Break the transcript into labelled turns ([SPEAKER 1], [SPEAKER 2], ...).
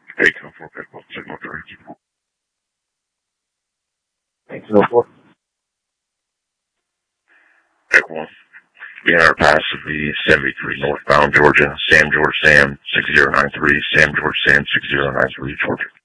[SPEAKER 1] Hey, come for Echo Signal 3.
[SPEAKER 2] Thanks, so forth.
[SPEAKER 1] Echo 1. Being our pass of the 73 northbound Georgia, Sam George Sam 6093, Sam George Sam 6093, Georgia.